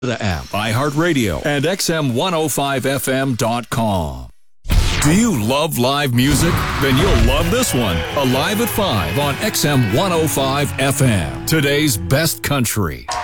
the app, iHeartRadio, and XM105FM.com. Do you love live music? Then you'll love this one. Alive at 5 on XM105 FM. Today's best country.